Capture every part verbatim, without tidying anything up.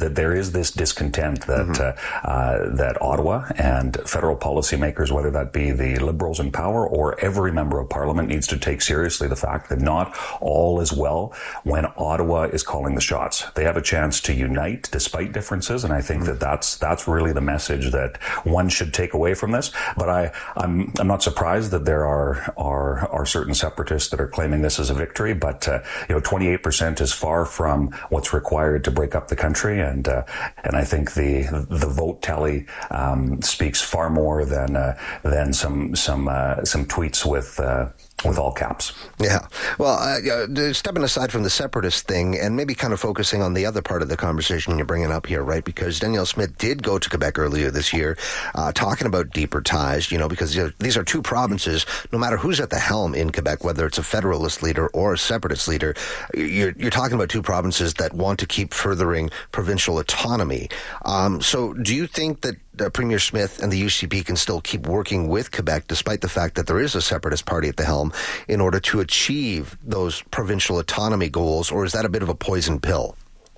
that there is this discontent that mm-hmm. uh, uh, that Ottawa and federal policymakers, whether that be the Liberals in power or every member of Parliament, needs to take seriously the fact that not all is well when Ottawa is calling the shots. They have a chance to unite despite differences, and I think mm-hmm. that that's that's really the message that one should take away from this. But I, I'm I'm not surprised that there are are are certain separatists that are claiming this as a victory. But uh, you know, twenty-eight percent is far from what's required to break up the country, and uh, and I think the the vote tally um, speaks far more than uh, than some some uh, some tweets with. Uh, With all caps. Yeah. Well, uh, stepping aside from the separatist thing and maybe kind of focusing on the other part of the conversation you're bringing up here, right? Because Danielle Smith did go to Quebec earlier this year uh, talking about deeper ties, you know, because you know, these are two provinces, no matter who's at the helm in Quebec, whether it's a federalist leader or a separatist leader, you're, you're talking about two provinces that want to keep furthering provincial autonomy. Um, so do you think that Uh, Premier Smith and the U C P can still keep working with Quebec despite the fact that there is a separatist party at the helm in order to achieve those provincial autonomy goals, or is that a bit of a poison pill?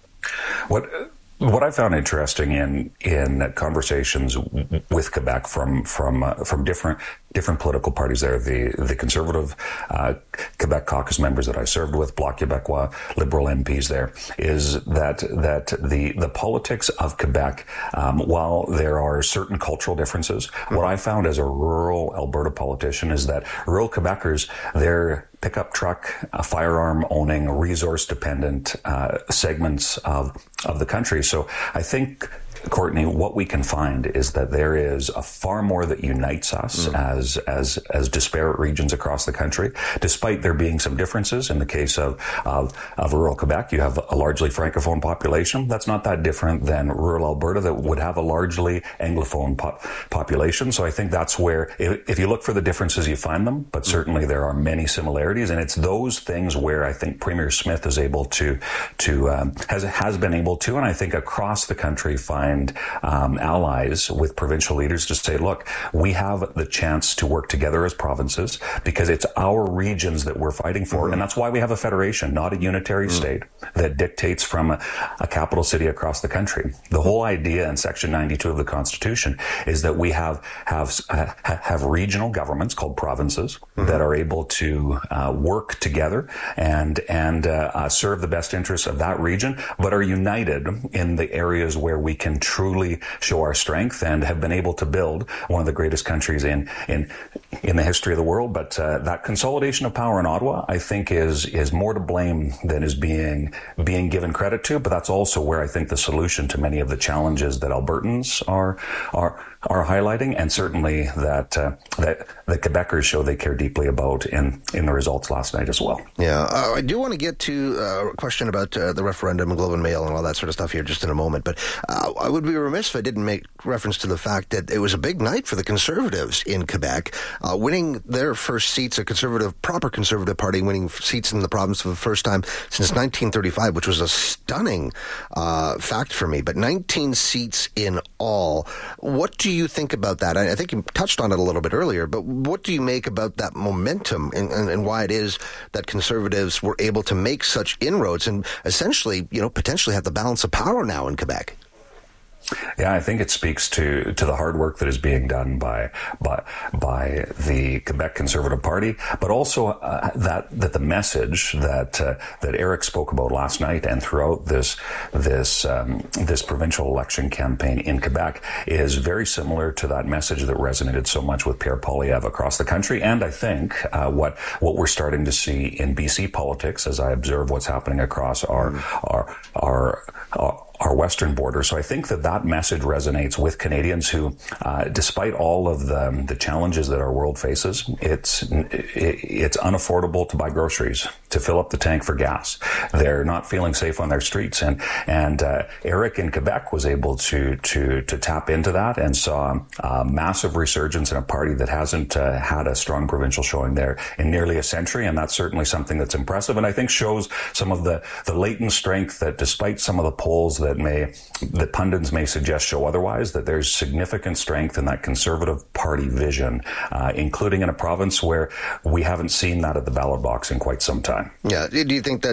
What What I found interesting in in conversations with Quebec from from uh, from different different political parties there, the the Conservative uh, Quebec caucus members that I served with, Bloc Québécois, Liberal M Ps there, is that that the the politics of Quebec, um, while there are certain cultural differences, mm-hmm. what I found as a rural Alberta politician is that rural Quebecers, they're pickup truck, uh, firearm owning, resource dependent uh, segments of of the country. So I think, Courtney, what we can find is that there is a far more that unites us mm. as as as disparate regions across the country, despite there being some differences. In the case of of, of rural Quebec, you have a largely francophone population. That's not that different than rural Alberta that would have a largely anglophone po- population. So I think that's where, if, if you look for the differences, you find them, but certainly there are many similarities, and it's those things where I think Premier Smith is able to to um, has has been able to, and I think across the country, find Um, allies with provincial leaders to say, look, we have the chance to work together as provinces because it's our regions that we're fighting for. Mm-hmm. And that's why we have a federation, not a unitary mm-hmm. state that dictates from a, a capital city across the country. The whole idea in Section ninety-two of the Constitution is that we have have uh, have regional governments called provinces mm-hmm. that are able to uh, work together and and uh, uh, serve the best interests of that region, but are united in the areas where we can truly show our strength and have been able to build one of the greatest countries in in in the history of the world. But uh, that consolidation of power in Ottawa, I think, is is more to blame than is being being given credit to. But that's also where I think the solution to many of the challenges that Albertans are are are highlighting, and certainly that uh, that the Quebecers show they care deeply about in in the results last night as well. Yeah, uh, I do want to get to uh, a question about uh, the referendum and Globe and Mail and all that sort of stuff here just in a moment, but uh, I would be remiss if I didn't make reference to the fact that it was a big night for the Conservatives in Quebec, uh, winning their first seats, a conservative, proper Conservative party winning seats in the province for the first time since nineteen thirty-five, which was a stunning uh, fact for me, but nineteen seats in all. What do you think about that? I, I think you touched on it a little bit earlier, but what do you make about that momentum and, and, and why it is that Conservatives were able to make such inroads and essentially, you know, potentially have the balance of power now in Quebec? Yeah, I think it speaks to, to the hard work that is being done by by by the Quebec Conservative Party, but also uh, that that the message that uh, that Eric spoke about last night and throughout this this um, this provincial election campaign in Quebec is very similar to that message that resonated so much with Pierre Poilievre across the country. And I think uh, what what we're starting to see in B C politics, as I observe what's happening across our our our, our our western border. So I think that that message resonates with Canadians who, uh, despite all of the the challenges that our world faces, it's it, it's unaffordable to buy groceries, to fill up the tank for gas. They're not feeling safe on their streets, and and uh, Eric in Quebec was able to to to tap into that and saw a massive resurgence in a party that hasn't uh, had a strong provincial showing there in nearly a century, and that's certainly something that's impressive, and I think shows some of the the latent strength that, despite some of the polls that may that pundits may suggest show otherwise, that there's significant strength in that Conservative Party vision, uh, including in a province where we haven't seen that at the ballot box in quite some time. Yeah, do you think that's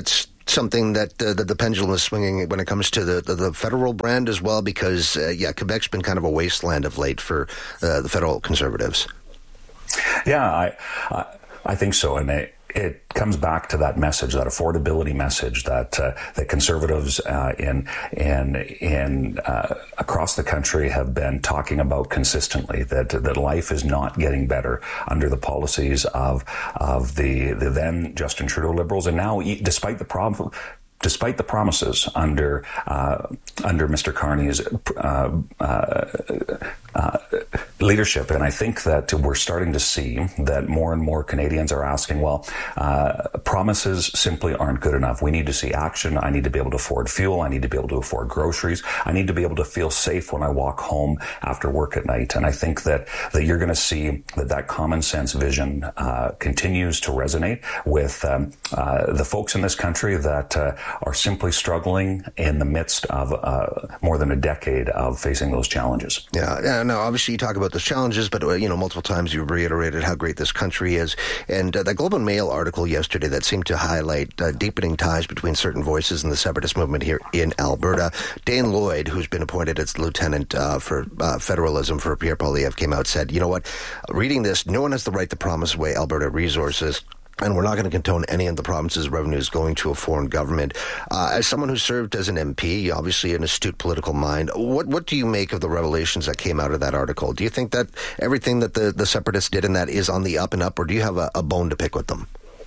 something that, uh, that the pendulum is swinging when it comes to the, the, the federal brand as well? Because, uh, yeah, Quebec's been kind of a wasteland of late for uh, the federal Conservatives. Yeah, I, I, I think so. And it, it comes back to that message, that affordability message that uh, that Conservatives uh, in in in uh, across the country have been talking about consistently. That that life is not getting better under the policies of of the the then Justin Trudeau Liberals, and now despite the problem. Despite the promises under uh, under Mister Carney's uh, uh, uh, leadership, and I think that we're starting to see that more and more Canadians are asking, well, uh, promises simply aren't good enough. We need to see action. I need to be able to afford fuel. I need to be able to afford groceries. I need to be able to feel safe when I walk home after work at night. And I think that, that you're going to see that that common sense vision uh, continues to resonate with um, uh, the folks in this country that uh, are simply struggling in the midst of uh, more than a decade of facing those challenges. Yeah, yeah, no, obviously you talk about those challenges, but, uh, you know, multiple times you've reiterated how great this country is. And uh, the Globe and Mail article yesterday that seemed to highlight uh, deepening ties between certain voices in the separatist movement here in Alberta. Dane Lloyd, who's been appointed as lieutenant uh, for uh, federalism for Pierre Poilievre, came out and said, you know what, reading this, no one has the right to promise away Alberta resources. And we're not going to condone any of the province's revenues going to a foreign government. Uh, as someone who served as an M P, obviously an astute political mind, what what do you make of the revelations that came out of that article? Do you think that everything that the, the separatists did in that is on the up and up, or do you have a, a bone to pick with them?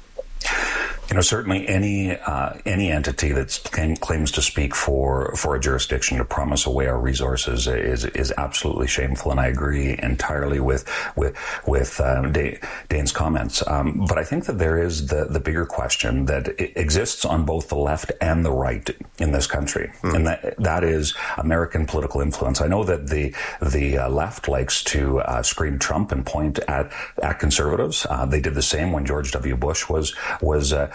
You know, certainly any uh, any entity that claims to speak for for a jurisdiction to promise away our resources is is absolutely shameful, and I agree entirely with with with um, Dane's comments. Um, but I think that there is the the bigger question that exists on both the left and the right in this country, mm. and that that is American political influence. I know that the the uh, left likes to uh, scream Trump and point at at Conservatives. Uh, they did the same when George W. Bush was was. Uh,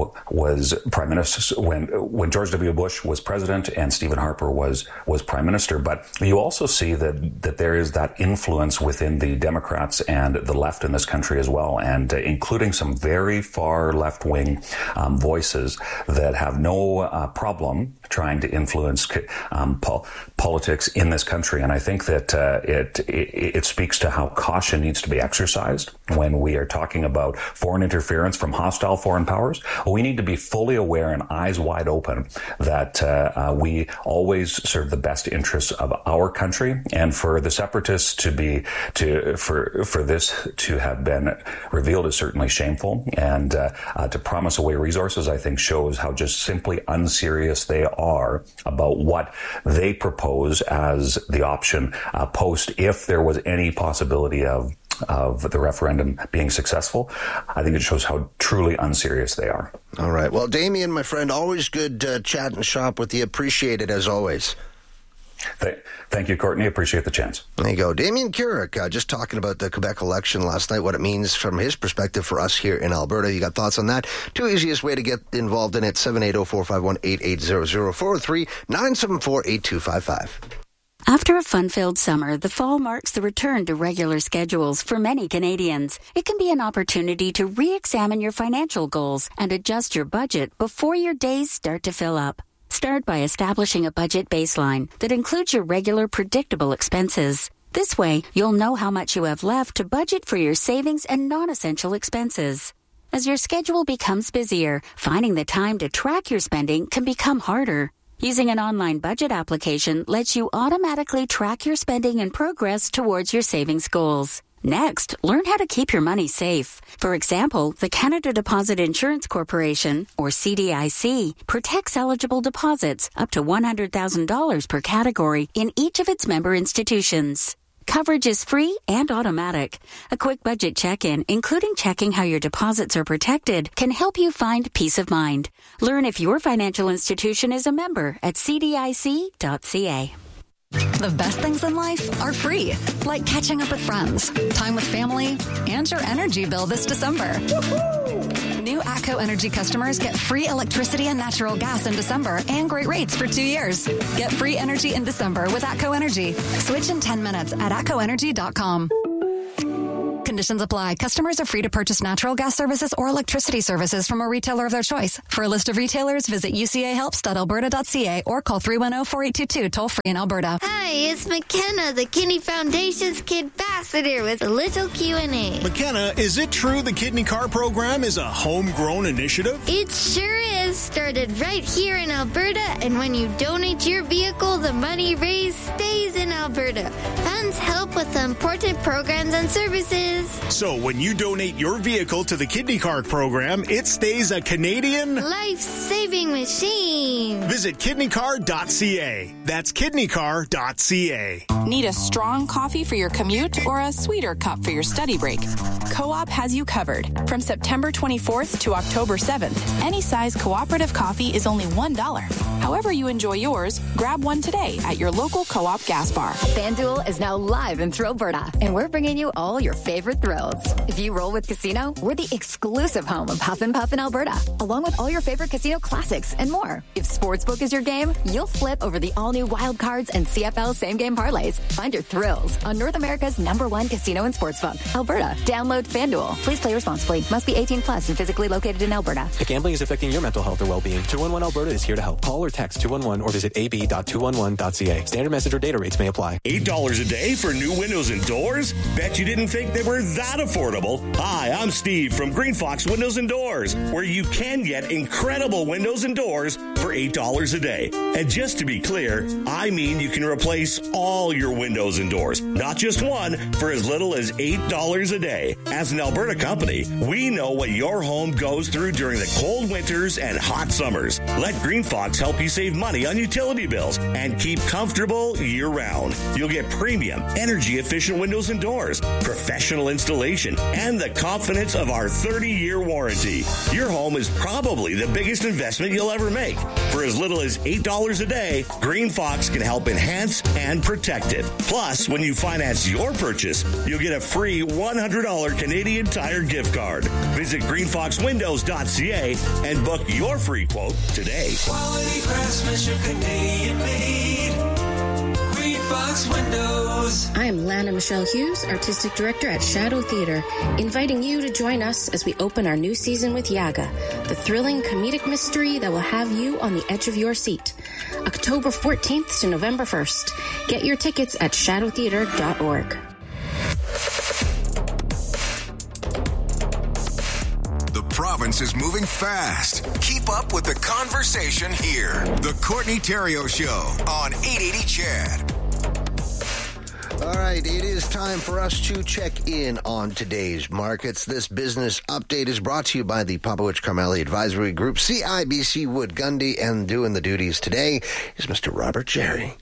was prime minister when when George W. Bush was president and Stephen Harper was was prime minister. But you also see that that there is that influence within the Democrats and the left in this country as well, and uh, including some very far left wing um, voices that have no uh, problem trying to influence um, pol- politics in this country. And I think that uh, it, it it speaks to how caution needs to be exercised when we are talking about foreign interference from hostile foreign powers. We need to be fully aware and eyes wide open that uh, uh, we always serve the best interests of our country, and for the separatists to be to for for this to have been revealed is certainly shameful. And uh, uh, to promise away resources, I think, shows how just simply unserious they are about what they propose as the option uh, post if there was any possibility of. of the referendum being successful. I think it shows how truly unserious they are. All right. Well, Damien, my friend, always good uh, chat and shop with you. Appreciate it as always. Th- thank you, Courtney. Appreciate the chance. There you go. Damien Carrick, uh, just talking about the Quebec election last night, what it means from his perspective for us here in Alberta. You got thoughts on that? Two easiest way to get involved in it, seven eight zero, four five one, eight eight zero zero, four oh three, nine seven four, eight two five five. After a fun-filled summer, the fall marks the return to regular schedules for many Canadians. It can be an opportunity to re-examine your financial goals and adjust your budget before your days start to fill up. Start by establishing a budget baseline that includes your regular, predictable expenses. This way, you'll know how much you have left to budget for your savings and non-essential expenses. As your schedule becomes busier, finding the time to track your spending can become harder. Using an online budget application lets you automatically track your spending and progress towards your savings goals. Next, learn how to keep your money safe. For example, the Canada Deposit Insurance Corporation, or C D I C, protects eligible deposits up to one hundred thousand dollars per category in each of its member institutions. Coverage is free and automatic. A quick budget check-in, including checking how your deposits are protected, can help you find peace of mind. Learn if your financial institution is a member at c d i c dot c a. The best things in life are free, like catching up with friends, time with family, and your energy bill this December. New ATCO Energy customers get free electricity and natural gas in December and great rates for two years. Get free energy in December with ATCO Energy. Switch in ten minutes at atco energy dot com. Conditions apply. Customers are free to purchase natural gas services or electricity services from a retailer of their choice. For a list of retailers, visit u c a helps dot alberta dot c a or call three one zero, four eight two two, toll free in Alberta. Hi, it's McKenna, the Kidney Foundation's Kid Ambassador with a little Q and A. McKenna, is it true the Kidney Car program is a homegrown initiative? It sure is. Started right here in Alberta, and when you donate your vehicle, the money raised stays in Alberta. Funds help with important programs and services. So when you donate your vehicle to the Kidney Car program, it stays a Canadian life-saving machine. Visit kidney car dot c a. That's kidney car dot c a. Need a strong coffee for your commute or a sweeter cup for your study break? Co-op has you covered. From September twenty-fourth to October seventh, any size cooperative coffee is only one dollar. However you enjoy yours, grab one today at your local Co-op gas bar. FanDuel is now live in through Alberta, and we're bringing you all your favorite thrills. If you roll with Casino, we're the exclusive home of Huff and Puff in Alberta, along with all your favorite casino classics and more. If Sportsbook is your game, you'll flip over the all-new Wild Cards and C F L same-game parlays. Find your thrills on North America's number one casino and sportsbook, Alberta. Download FanDuel. Please play responsibly. Must be eighteen plus and physically located in Alberta. If gambling is affecting your mental health or well-being, two one one Alberta is here to help. Call or text two one one or visit a b dot two one one dot c a. Standard message or data rates may apply. eight dollars a day for new windows and doors? Bet you didn't think they were that affordable. Hi, I'm Steve from Green Fox Windows and Doors, where you can get incredible windows and doors for eight dollars a day. And just to be clear, I mean you can replace all your windows and doors, not just one, for as little as eight dollars a day. As an Alberta company, we know what your home goes through during the cold winters and hot summers. Let Green Fox help you save money on utility bills and keep comfortable year-round. You'll get premium, energy-efficient windows and doors, professional installation, and the confidence of our thirty-year warranty. Your home is probably the biggest investment you'll ever make. For as little as eight dollars a day, Green Fox can help enhance and protect it. Plus, when you finance your purchase, you'll get a free one hundred dollars Canadian Tire gift card. Visit green fox windows dot c a and book your free quote today. Quality craftsmanship, Canadian made. Green Fox Windows. I'm Lana Michelle Hughes, Artistic Director at Shadow Theatre, inviting you to join us as we open our new season with Yaga, the thrilling comedic mystery that will have you on the edge of your seat. October fourteenth to November first. Get your tickets at shadow theatre dot org. The province is moving fast. Keep up with the conversation here. The Courtney Theriault Show on eight eighty C H A D. All right, it is time for us to check in on today's markets. This business update is brought to you by the Popowich Carmeli Advisory Group, C I B C Wood Gundy, and doing the duties today is Mister Robert Jerry.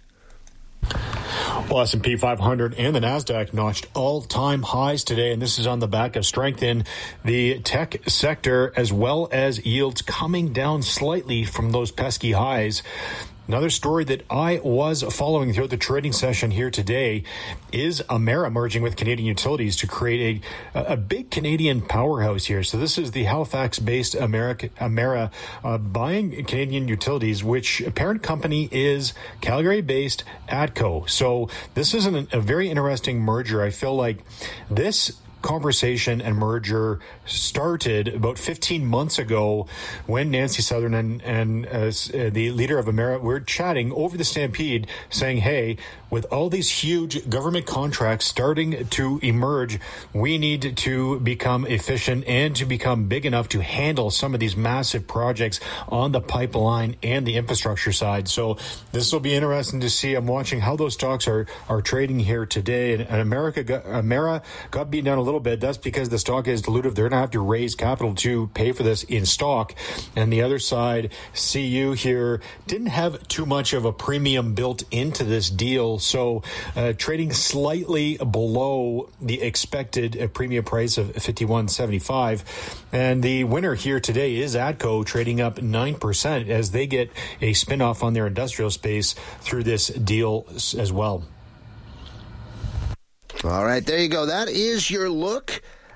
Well, S and P five hundred and the NASDAQ notched all-time highs today, and this is on the back of strength in the tech sector, as well as yields coming down slightly from those pesky highs. Another story that I was following throughout the trading session here today is Emera merging with Canadian Utilities to create a, a big Canadian powerhouse here. So this is the Halifax-based Emera, Emera uh, buying Canadian Utilities, which parent company is Calgary-based ATCO. So this is an, a very interesting merger. I feel like this conversation and merger started about fifteen months ago when Nancy Southern and, and uh, the leader of Emera were chatting over the Stampede, saying, hey, with all these huge government contracts starting to emerge, we need to become efficient and to become big enough to handle some of these massive projects on the pipeline and the infrastructure side. So this will be interesting to see. I'm watching how those stocks are, are trading here today. And, and America got, Emera got beaten down a little bit. That's because the stock is dilutive. They're going to have to raise capital to pay for this in stock. And the other side, C U here, didn't have too much of a premium built into this deal. So uh, trading slightly below the expected uh, premium price of fifty-one seventy-five. And the winner here today is ATCO, trading up nine percent as they get a spinoff on their industrial space through this deal as well. All right, there you go. That is your look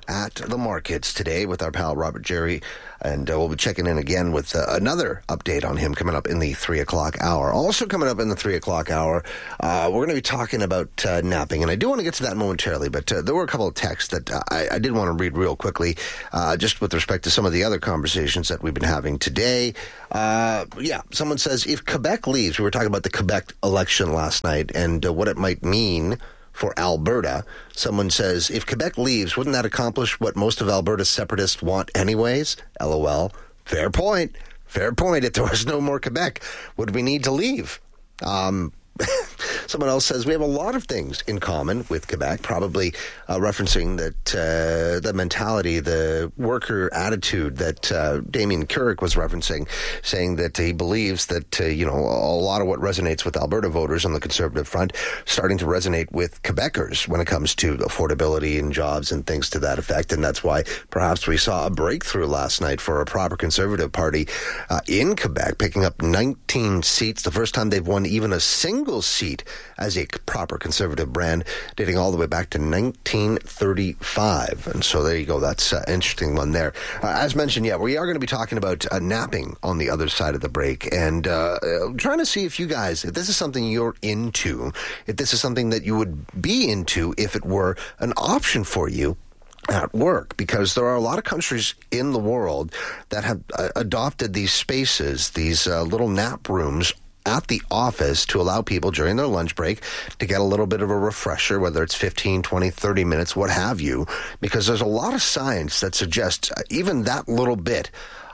at the markets today with our pal Robert Jerry, and uh, we'll be checking in again with uh, another update on him coming up in the three o'clock hour. Also coming up in the three o'clock hour, uh, we're going to be talking about uh, napping, and I do want to get to that momentarily, but uh, there were a couple of texts that uh, I, I did want to read real quickly, uh, just with respect to some of the other conversations that we've been having today. Uh, yeah, someone says, if Quebec leaves, we were talking about the Quebec election last night and uh, what it might mean for Alberta. Someone says, if Quebec leaves, wouldn't that accomplish what most of Alberta's separatists want anyways? LOL. Fair point. Fair point. If there was no more Quebec, would we need to leave? Um... Someone else says we have a lot of things in common with Quebec, probably uh, referencing that uh, the mentality, the worker attitude that uh, Damien Carrick was referencing, saying that he believes that, uh, you know, a lot of what resonates with Alberta voters on the Conservative front starting to resonate with Quebecers when it comes to affordability and jobs and things to that effect. And that's why perhaps we saw a breakthrough last night for a proper Conservative Party uh, in Quebec, picking up nineteen seats, the first time they've won even a single seat as a proper Conservative brand, dating all the way back to nineteen thirty-five. And so there you go. That's an interesting one there. Uh, as mentioned, yeah, we are going to be talking about uh, napping on the other side of the break, and uh, trying to see if you guys, if this is something you're into, if this is something that you would be into if it were an option for you at work, because there are a lot of countries in the world that have uh, adopted these spaces, these uh, little nap rooms at the office to allow people during their lunch break to get a little bit of a refresher, whether it's fifteen, twenty, thirty minutes, what have you, because there's a lot of science that suggests even that little bit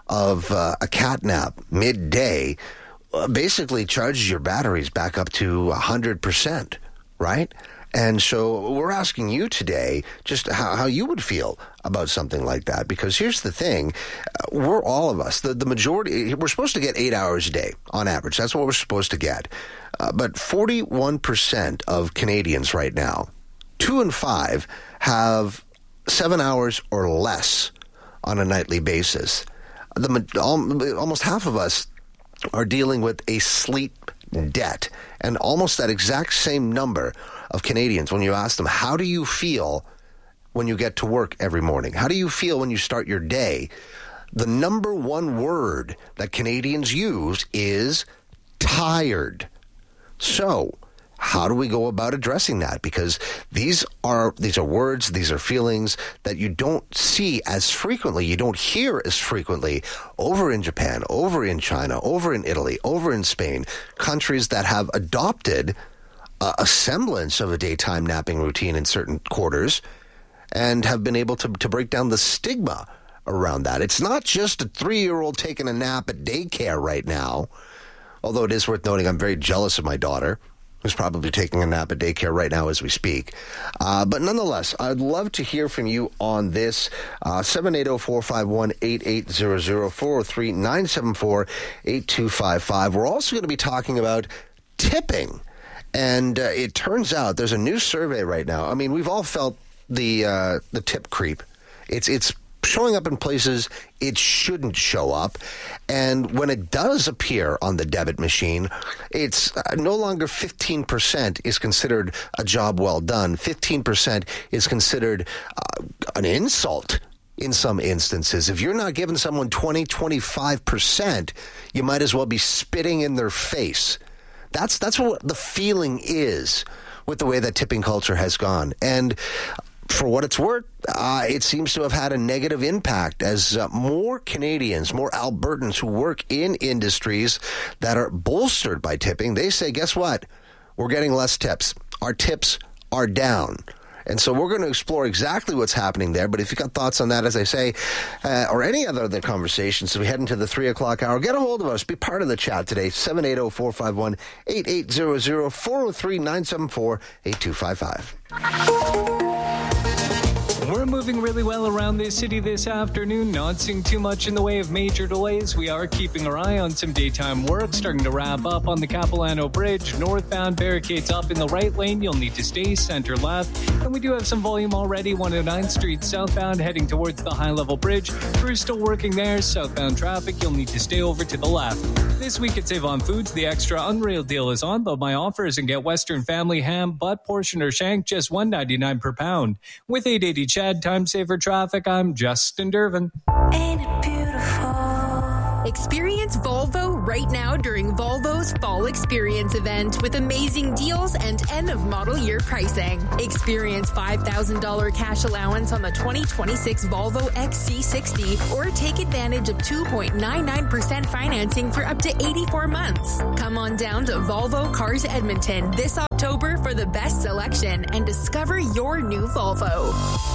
of uh, a cat nap midday uh, basically charges your batteries back up to one hundred percent, right? And so we're asking you today just how, how you would feel about something like that. Because here's the thing, uh, we're all of us, the, the majority, we're supposed to get eight hours a day on average. That's what we're supposed to get. Uh, but forty-one percent of Canadians right now, two and five, have seven hours or less on a nightly basis. The, almost half of us are dealing with a sleep debt. And almost that exact same number of Canadians, when you ask them, how do you feel when you get to work every morning? How do you feel when you start your day? The number one word that Canadians use is tired. So, how do we go about addressing that? Because these are these are words, these are feelings that you don't see as frequently, you don't hear as frequently over in Japan, over in China, over in Italy, over in Spain, countries that have adopted a, a semblance of a daytime napping routine in certain quarters and have been able to, to break down the stigma around that. It's not just a three-year-old taking a nap at daycare right now, although it is worth noting I'm very jealous of my daughter, who's probably taking a nap at daycare right now as we speak. Uh, but nonetheless, I'd love to hear from you on this. Uh, seven eight zero, four five one, eight eight zero zero, four zero three, nine seven four, eight two five five. We're also going to be talking about tipping. And uh, it turns out there's a new survey right now. I mean, we've all felt the uh, the tip creep. It's it's showing up in places it shouldn't show up. And when it does appear on the debit machine, it's uh, no longer fifteen percent is considered a job well done. fifteen percent is considered uh, an insult in some instances. If you're not giving someone twenty, twenty-five percent, you might as well be spitting in their face. That's that's what the feeling is with the way that tipping culture has gone. And for what it's worth, uh, it seems to have had a negative impact as uh, more Canadians, more Albertans who work in industries that are bolstered by tipping, they say, guess what? We're getting less tips. Our tips are down. And so we're going to explore exactly what's happening there. But if you've got thoughts on that, as I say, uh, or any other other conversations, as we head into the three o'clock hour, get a hold of us. Be part of the chat today. seven eight zero, four five one, eight eight zero zero, four zero three, nine seven four, eight two five five. We're moving really well around this city this afternoon, not seeing too much in the way of major delays. We are keeping our eye on some daytime work, starting to wrap up on the Capilano Bridge. Northbound barricades up in the right lane. You'll need to stay center left. And we do have some volume already, one oh ninth Street southbound, heading towards the high-level bridge. Crews still working there. Southbound traffic, you'll need to stay over to the left. This week at Save On Foods, the extra Unreal deal is on, though my offers, and get Western family ham, butt portion or shank, just one ninety-nine per pound. With eight eighty Chad, time saver traffic, I'm Justin Dervin. Ain't it beautiful? Experience Volvo right now during Volvo's Fall Experience event with amazing deals and end-of-model year pricing. Experience five thousand dollars cash allowance on the twenty twenty-six Volvo X C sixty or take advantage of two point nine nine percent financing for up to eighty-four months. Come on down to Volvo Cars Edmonton this October for the best selection and discover your new Volvo.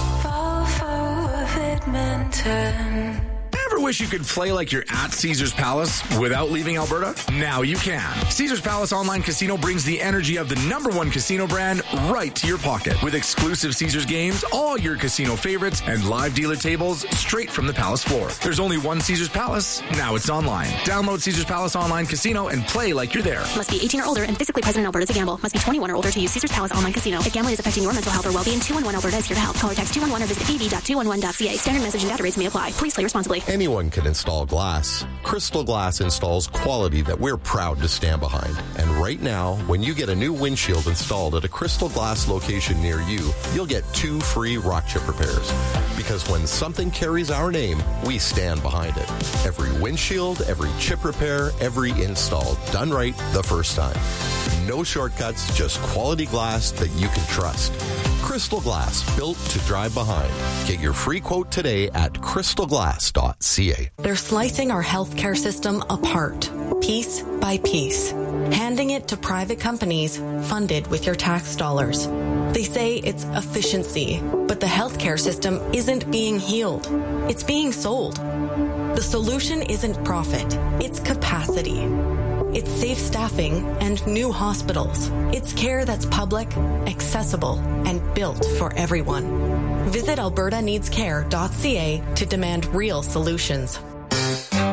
Volvo of Edmonton. Ever wish you could play like you're at Caesars Palace without leaving Alberta? Now you can. Caesars Palace Online Casino brings the energy of the number one casino brand right to your pocket. With exclusive Caesars games, all your casino favorites, and live dealer tables straight from the Palace floor. There's only one Caesars Palace. Now it's online. Download Caesars Palace Online Casino and play like you're there. Must be eighteen or older and physically present in Alberta to gamble. Must be twenty-one or older to use Caesars Palace Online Casino. If gambling is affecting your mental health or well-being, two one one Alberta is here to help. Call or text two one one or visit b b dot two one one dot c a. Standard message and data rates may apply. Please play responsibly. Anyone can install glass. Crystal Glass installs quality that we're proud to stand behind. And right now, when you get a new windshield installed at a Crystal Glass location near you, you'll get two free rock chip repairs. Because when something carries our name, we stand behind it. Every windshield, every chip repair, every install, done right the first time. No shortcuts, just quality glass that you can trust. Crystal Glass, built to drive behind. Get your free quote today at crystal glass dot c a. They're slicing our healthcare system apart, piece by piece, handing it to private companies funded with your tax dollars. They say it's efficiency, but the healthcare system isn't being healed. It's being sold. The solution isn't profit, it's capacity. It's safe staffing and new hospitals. It's care that's public, accessible, and built for everyone. Visit alberta needs care dot c a to demand real solutions.